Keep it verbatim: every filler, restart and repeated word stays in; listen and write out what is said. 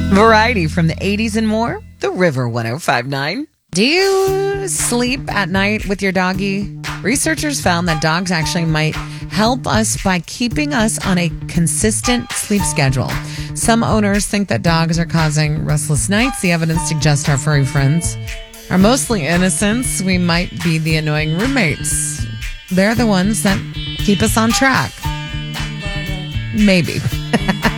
Variety from the eighties and more. The River one oh five point nine. Do you sleep at night with your doggy? Researchers found that dogs actually might help us by keeping us on a consistent sleep schedule. Some owners think that dogs are causing restless nights. The evidence suggests our furry friends are mostly innocents. We might be the annoying roommates. They're the ones that keep us on track. Maybe.